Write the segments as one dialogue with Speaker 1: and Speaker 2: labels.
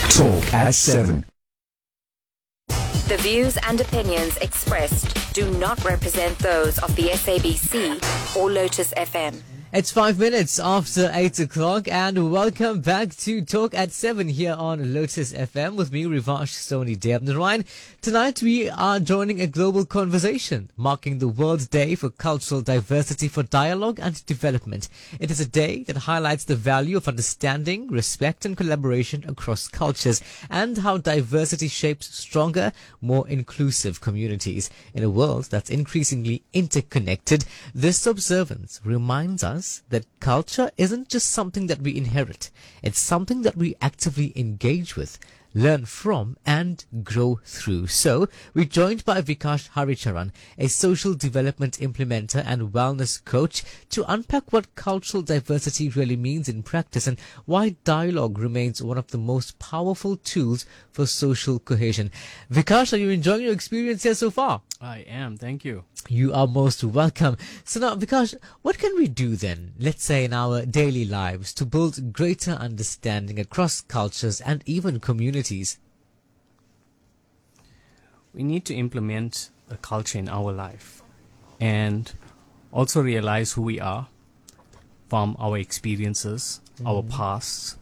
Speaker 1: Talk at 7.
Speaker 2: The views and opinions expressed do not represent those of the SABC or Lotus FM.
Speaker 3: It's 5 minutes after 8 o'clock and welcome back to Talk at 7 here on Lotus FM with me, Rivash Soni Devnarayan. Tonight we are joining a global conversation marking the World Day for Cultural Diversity for Dialogue and Development. It is a day that highlights the value of understanding, respect and collaboration across cultures and how diversity shapes stronger, more inclusive communities. In a world that's increasingly interconnected, this observance reminds us that culture isn't just something that we inherit. It's something that we actively engage with, learn from and grow through. So, we're joined by Vikash Haricharan, a social development implementer and wellness coach, to unpack what cultural diversity really means in practice and why dialogue remains one of the most powerful tools for social cohesion. Vikash, are you enjoying your experience here so far?
Speaker 4: I am, thank you.
Speaker 3: You are most welcome. So now, Vikash, what can we do then, let's say in our daily lives, to build greater understanding across cultures and even communities?
Speaker 4: We need to implement a culture in our life and also realize who we are from our experiences, our pasts,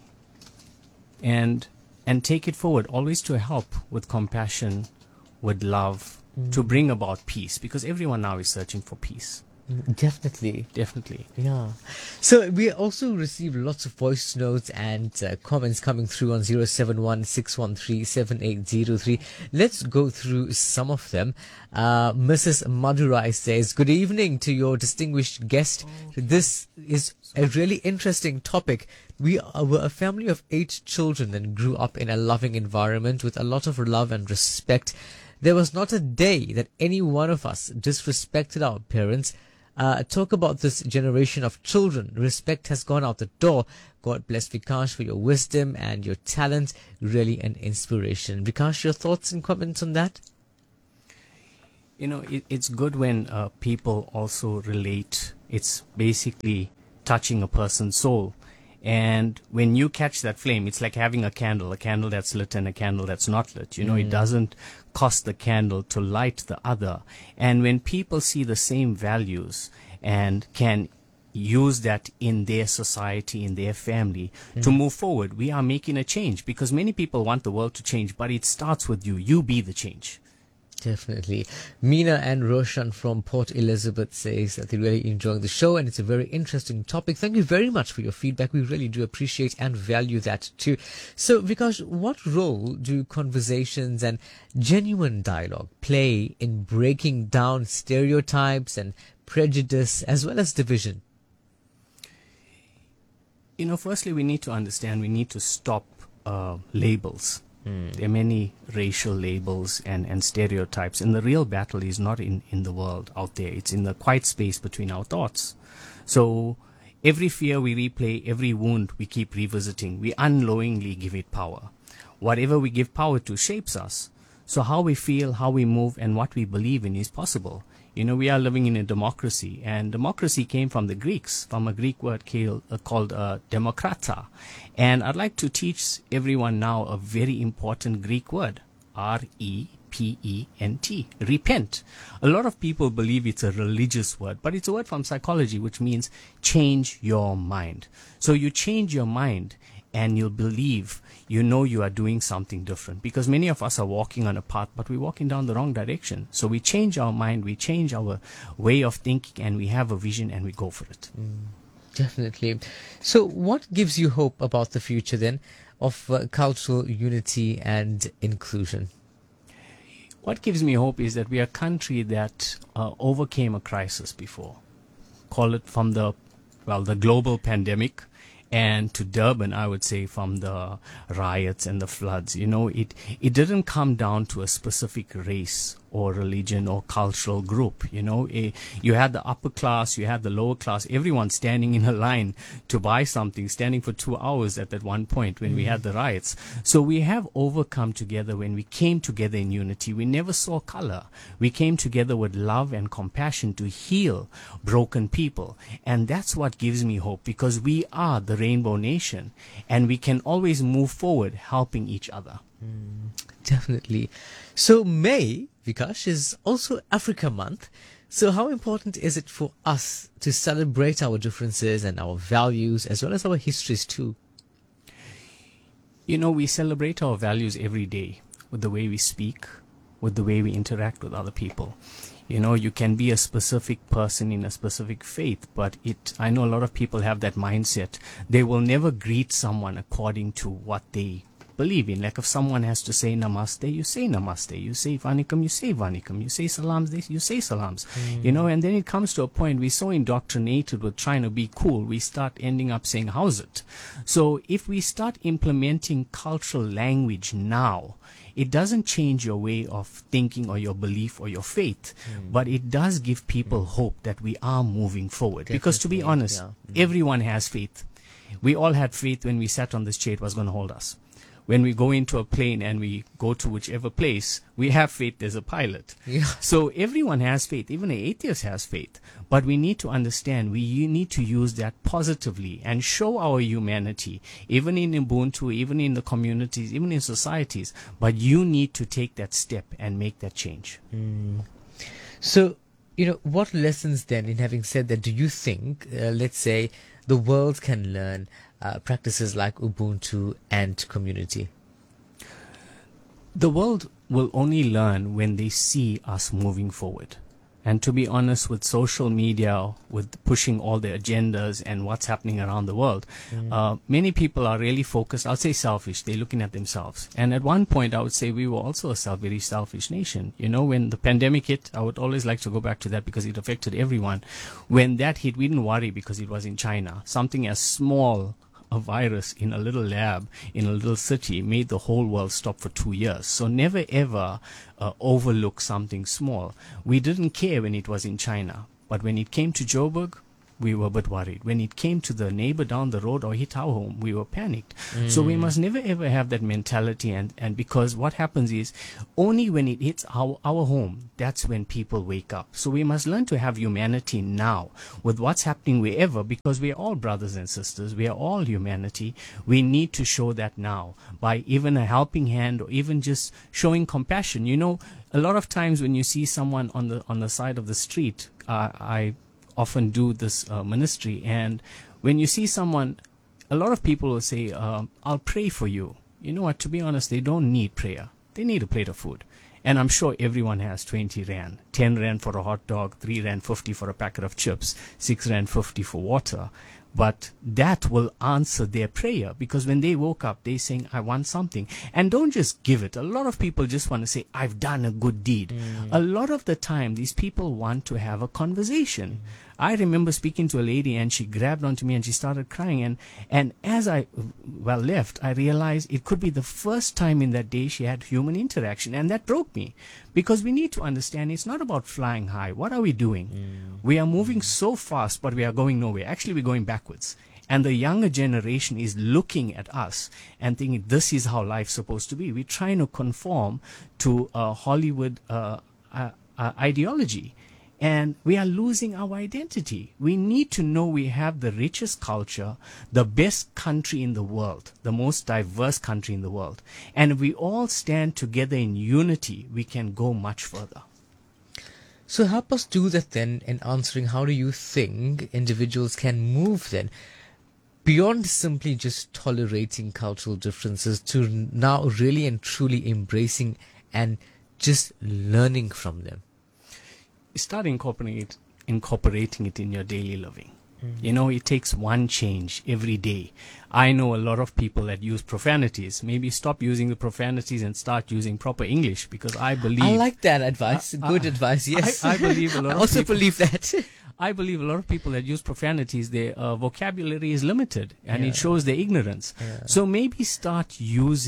Speaker 4: and take it forward, always to help with compassion, with love, to bring about peace, because everyone now is searching for peace.
Speaker 3: Definitely. Yeah. So we also receive lots of voice notes and comments coming through on 071-613-7803. Let's go through some of them. Mrs. Madurai says, good evening to your distinguished guest. This is a really interesting topic. We were a family of 8 children and grew up in a loving environment with a lot of love and respect. There was not a day that any one of us disrespected our parents. Talk about this generation of children. Respect has gone out the door. God bless Vikash for your wisdom and your talent. Really an inspiration. Vikash, your thoughts and comments on that?
Speaker 4: You know, it's good when people also relate. It's basically touching a person's soul. And when you catch that flame, it's like having a candle that's lit and a candle that's not lit. You know, it doesn't cost the candle to light the other. And when people see the same values and can use that in their society, in their family, to move forward, we are making a change, because many people want the world to change, but it starts with you. You be the change.
Speaker 3: Definitely. Meena and Roshan from Port Elizabeth says that they're really enjoying the show and it's a very interesting topic. Thank you very much for your feedback. We really do appreciate and value that too. So, Vikash, what role do conversations and genuine dialogue play in breaking down stereotypes and prejudice as well as division?
Speaker 4: You know, firstly, we need to understand, we need to stop labels. There are many racial labels and stereotypes, and the real battle is not in the world out there. It's in the quiet space between our thoughts. So every fear we replay, every wound we keep revisiting, we unknowingly give it power. Whatever we give power to shapes us. So how we feel, how we move, and what we believe in is possible. You know, we are living in a democracy, and democracy came from the Greeks, from a Greek word called demokrata. And I'd like to teach everyone now a very important Greek word, R-E-P-E-N-T, repent. A lot of people believe it's a religious word, but it's a word from psychology, which means change your mind. So you change your mind, and you'll believe, you know, you are doing something different, because many of us are walking on a path, but we're walking down the wrong direction. So we change our mind, we change our way of thinking, and we have a vision and we go for it.
Speaker 3: Definitely. So what gives you hope about the future then of cultural unity and inclusion?
Speaker 4: What gives me hope is that we are a country that overcame a crisis before. Call it from the global pandemic, and to Durban, I would say, from the riots and the floods. You know, it didn't come down to a specific race or religion or cultural group. You had the upper class, you had the lower class, everyone standing in a line to buy something, standing for 2 hours at that one point when we had the riots. So we have overcome together. When we came together in unity, we never saw color. We came together with love and compassion to heal broken people. And that's what gives me hope, because we are the Rainbow Nation and we can always move forward helping each other.
Speaker 3: Definitely. So May, Vikash, is also Africa Month. So how important is it for us to celebrate our differences and our values as well as our histories too?
Speaker 4: We celebrate our values every day with the way we speak, with the way we interact with other people. You can be a specific person in a specific faith, but I know a lot of people have that mindset. They will never greet someone according to what they believe in. Like if someone has to say namaste, you say namaste. You say vanikam, you say vanikam. You say salams, you say salams. And then it comes to a point we're so indoctrinated with trying to be cool, we start ending up saying, how's it? So if we start implementing cultural language now, it doesn't change your way of thinking or your belief or your faith, but it does give people hope that we are moving forward.
Speaker 3: Definitely,
Speaker 4: because to be honest, everyone has faith. We all had faith when we sat on this chair, it was going to hold us. When we go into a plane and we go to whichever place, we have faith there's a pilot.
Speaker 3: Yeah.
Speaker 4: So everyone has faith, even an atheist has faith. But we need to understand, we need to use that positively and show our humanity, even in Ubuntu, even in the communities, even in societies. But you need to take that step and make that change.
Speaker 3: So, what lessons then, in having said that, do you think, let's say, the world can learn practices like Ubuntu and community?
Speaker 4: The world will only learn when they see us moving forward. And to be honest, with social media, with pushing all the agendas and what's happening around the world, many people are really focused, I'll say selfish, they're looking at themselves. And at one point, I would say we were also a very selfish nation. When the pandemic hit, I would always like to go back to that because it affected everyone. When that hit, we didn't worry because it was in China. Something as small, a virus in a little lab in a little city, made the whole world stop for 2 years. So never ever overlook something small. We didn't care when it was in China, but when it came to Joburg, we were a bit worried. When it came to the neighbor down the road or hit our home, we were panicked. So we must never ever have that mentality, and because what happens is only when it hits our home, that's when people wake up. So we must learn to have humanity now with what's happening wherever, because we are all brothers and sisters. We are all humanity. We need to show that now by even a helping hand or even just showing compassion. A lot of times when you see someone on the side of the street, I often do this ministry, and when you see someone, a lot of people will say, I'll pray for you. You know what, to be honest, they don't need prayer. They need a plate of food. And I'm sure everyone has 20 rand, 10 rand for a hot dog, 3 rand 50 for a packet of chips, 6 rand 50 for water. But that will answer their prayer, because when they woke up, they're saying, I want something. And don't just give it. A lot of people just want to say, I've done a good deed. A lot of the time, these people want to have a conversation. I remember speaking to a lady, and she grabbed onto me and she started crying. And as I left, I realized it could be the first time in that day she had human interaction. And that broke me, because we need to understand it's not about flying high. What are we doing? We are moving so fast, but we are going nowhere. Actually, we're going backwards. And the younger generation is looking at us and thinking this is how life's supposed to be. We're trying to conform to a Hollywood ideology. And we are losing our identity. We need to know we have the richest culture, the best country in the world, the most diverse country in the world. And if we all stand together in unity, we can go much further.
Speaker 3: So help us do that then in answering, how do you think individuals can move then beyond simply just tolerating cultural differences to now really and truly embracing and just learning from them?
Speaker 4: Start incorporating it in your daily living. It takes one change every day. I know a lot of people that use profanities. Maybe stop using the profanities and start using proper English, because I believe...
Speaker 3: I like that advice. Good advice, yes.
Speaker 4: I believe a lot
Speaker 3: I
Speaker 4: of
Speaker 3: also
Speaker 4: people,
Speaker 3: believe that.
Speaker 4: I believe a lot of people that use profanities, their vocabulary is limited, and it shows their ignorance. So maybe start using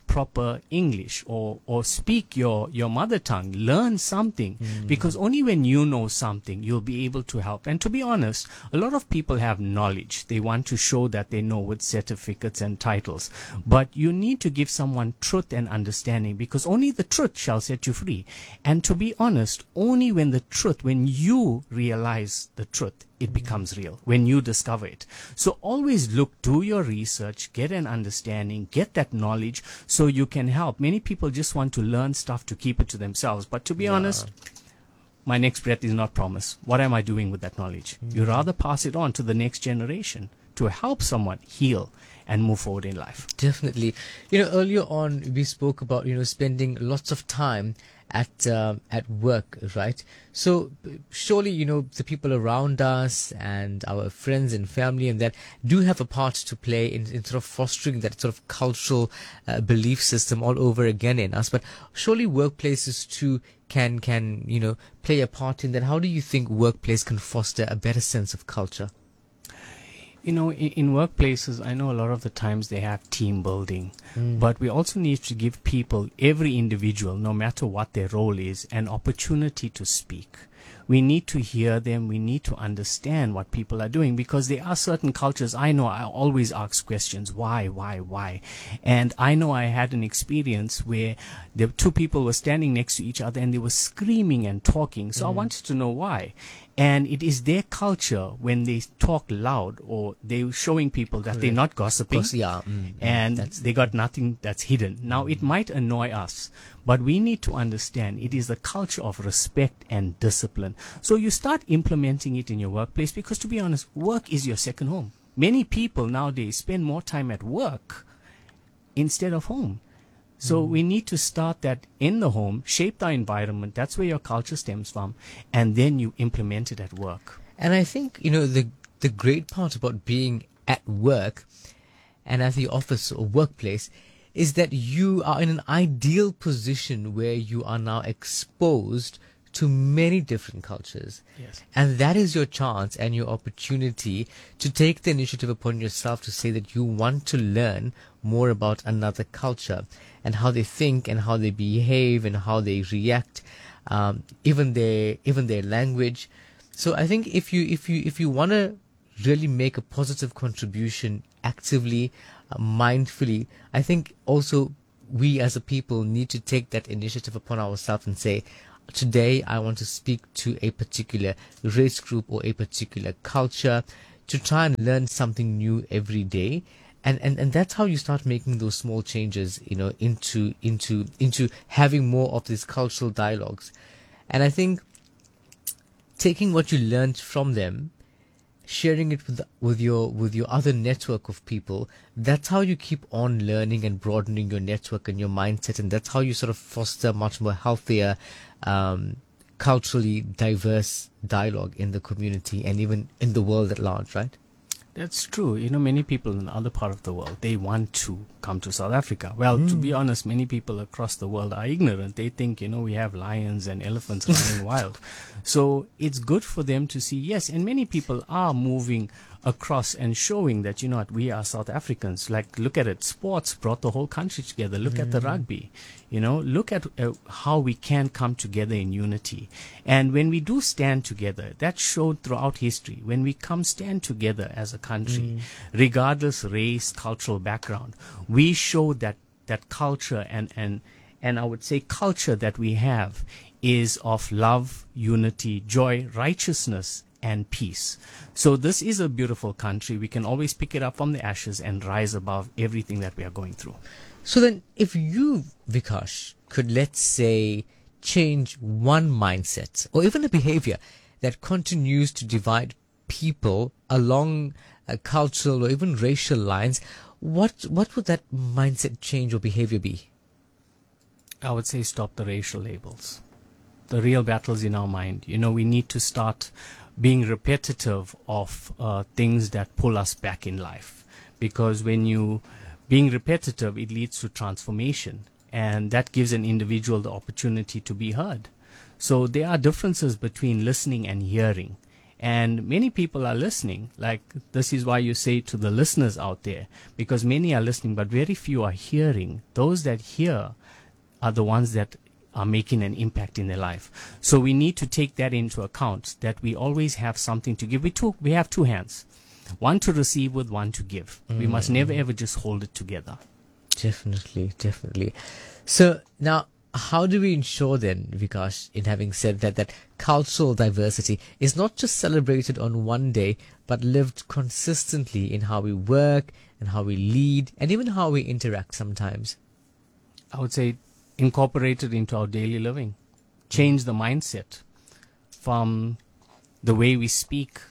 Speaker 4: proper English, or speak your mother tongue. Learn something, because only when you know something, you'll be able to help. And to be honest, a lot of people have knowledge. They want to show that they know with certificates and titles. But you need to give someone truth and understanding, because only the truth shall set you free. And to be honest, only when you realize the truth, it becomes real, when you discover it. So always do your research, get an understanding, get that knowledge so you can help. Many people just want to learn stuff to keep it to themselves. But to be honest, my next breath is not promised. What am I doing with that knowledge? You rather pass it on to the next generation to help someone heal and move forward in life.
Speaker 3: Definitely. Earlier on we spoke about, spending lots of time at work, right? So surely, the people around us and our friends and family and that do have a part to play in sort of fostering that sort of cultural belief system all over again in us. But surely workplaces too can play a part in that. How do you think workplace can foster a better sense of culture?
Speaker 4: In workplaces, I know a lot of the times they have team building, but we also need to give people, every individual, no matter what their role is, an opportunity to speak. We need to hear them. We need to understand what people are doing, because there are certain cultures. I know I always ask questions. Why? And I know I had an experience where the two people were standing next to each other and they were screaming and talking. So I wanted to know why. And it is their culture when they talk loud, or they're showing people that they're not gossiping, and they got nothing that's hidden. Now, it might annoy us, but we need to understand it is a culture of respect and discipline. So you start implementing it in your workplace, because to be honest, work is your second home. Many people nowadays spend more time at work instead of home. So we need to start that in the home, shape the environment. That's where your culture stems from. And then you implement it at work.
Speaker 3: And I think, the great part about being at work and at the office or workplace is that you are in an ideal position where you are now exposed to many different cultures.
Speaker 4: Yes.
Speaker 3: And that is your chance and your opportunity to take the initiative upon yourself to say that you want to learn more about another culture and how they think and how they behave and how they react, even their language. So I think if you want to really make a positive contribution actively, mindfully, I think also we as a people need to take that initiative upon ourselves and say, today I want to speak to a particular race group or a particular culture, to try and learn something new every day. And that's how you start making those small changes, into having more of these cultural dialogues. And I think taking what you learned from them, sharing it with your other network of people, that's how you keep on learning and broadening your network and your mindset, and that's how you sort of foster much more healthier, culturally diverse dialogue in the community and even in the world at large, right?
Speaker 4: That's true. Many people in the other part of the world, they want to come to South Africa. Well, to be honest, many people across the world are ignorant. They think, we have lions and elephants running wild. So it's good for them to see, yes, and many people are moving across and showing that, we are South Africans. Like, look at it. Sports brought the whole country together. Look at the rugby. Look at how we can come together in unity. And when we do stand together, that showed throughout history. When we stand together as a country, regardless race, cultural background, we show that culture and I would say culture that we have is of love, unity, joy, righteousness, and peace. So this is a beautiful country. We can always pick it up from the ashes and rise above everything that we are going through.
Speaker 3: So then, if you, Vikash, could, let's say, change one mindset or even a behavior that continues to divide people along cultural or even racial lines, what would that mindset change or behavior be?
Speaker 4: I would say stop the racial labels. The real battle's in our mind. We need to start being repetitive of things that pull us back in life. Because being repetitive, it leads to transformation. And that gives an individual the opportunity to be heard. So there are differences between listening and hearing. And many people are listening. Like, this is why you say to the listeners out there, because many are listening, but very few are hearing. Those that hear are the ones that are making an impact in their life. So we need to take that into account, that we always have something to give. We have two hands, one to receive with one to give. We must never ever just hold it together.
Speaker 3: Definitely, definitely. So now, how do we ensure then, Vikash, in having said that, that cultural diversity is not just celebrated on one day, but lived consistently in how we work and how we lead and even how we interact sometimes?
Speaker 4: I would say incorporate it into our daily living. Change the mindset from the way we speak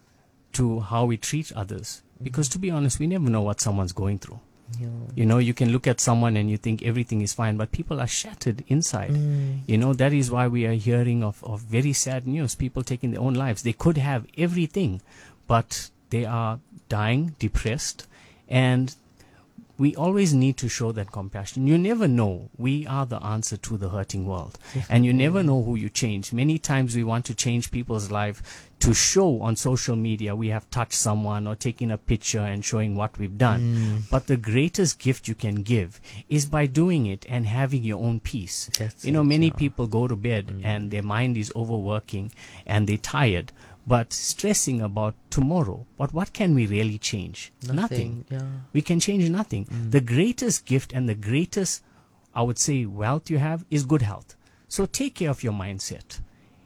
Speaker 4: to how we treat others. Because to be honest, we never know what someone's going through.
Speaker 3: Yeah.
Speaker 4: You know, you can look at someone and you think everything is fine, but people are shattered inside. You know, that is why we are hearing of very sad news, people taking their own lives. They could have everything, but they are dying, depressed, and we always need to show that compassion. You never know. We are the answer to the hurting world. And you never know who you change. Many times we want to change people's life to show on social media we have touched someone or taken a picture and showing what we've done. But the greatest gift you can give is by doing it and having your own peace. You know, many people go to bed and their mind is overworking and they're tired, but stressing about tomorrow. But what can we really change? Nothing.
Speaker 3: Yeah.
Speaker 4: We can change nothing. The greatest gift and the greatest, I would say, wealth you have is good health. So take care of your mindset.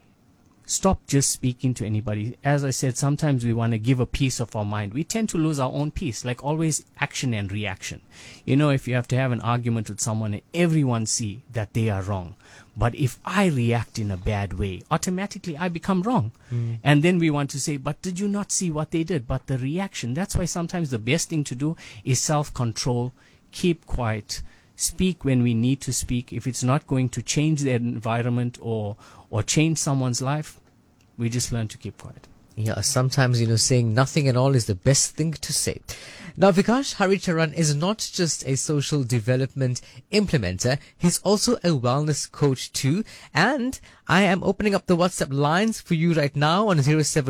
Speaker 4: Stop just speaking to anybody. As I said, sometimes we want to give a piece of our mind. We tend to lose our own peace, like always action and reaction. You know, if you have to have an argument with someone and everyone see that they are wrong. But if I react in a bad way, automatically I become wrong. And then we want to say, but did you not see what they did? But the reaction, that's why sometimes the best thing to do is self-control, keep quiet, speak when we need to speak. If it's not going to change the environment or change someone's life, we just learn to keep quiet.
Speaker 3: Yeah, sometimes, you know, saying nothing at all is the best thing to say. Now, Vikash Haricharan is not just a social development implementer, he's also a wellness coach too. And I am opening up the WhatsApp lines for you right now on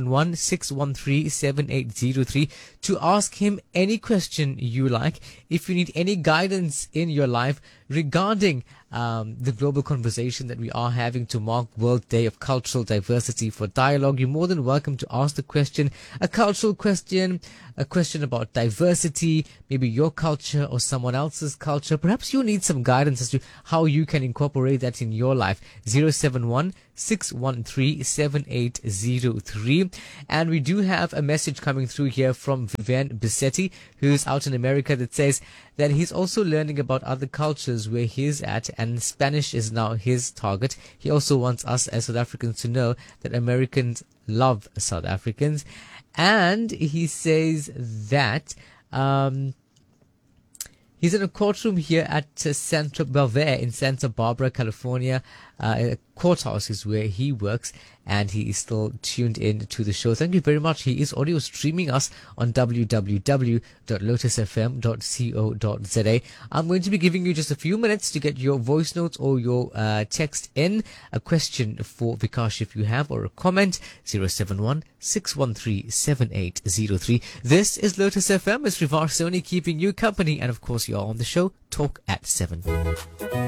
Speaker 3: 071-613-7803 to ask him any question you like. If you need any guidance in your life regarding the global conversation that we are having to mark World Day of Cultural Diversity for Dialogue, you're more than welcome to ask the question, a cultural question, a question about diversity, maybe your culture or someone else's culture. Perhaps you need some guidance as to how you can incorporate that in your life. 071-613-7803. And we do have a message coming through here from Vivian Bissetti, who's out in America, that says that he's also learning about other cultures where he's at, and Spanish is now his target. He also wants us as South Africans to know that Americans love South Africans. And he says that he's in a courtroom here at Santa Barbara in Santa Barbara, California. A courthouse is where he works, and he is still tuned in to the show. Thank you very much. He is audio streaming us on www.lotusfm.co.za. I'm going to be giving you just a few minutes to get your voice notes or your text in. A question for Vikash if you have, or a comment. 071-613-7803. This is Lotus FM. It's Rivar Soni keeping you company, and of course you're on the show Talk at 7.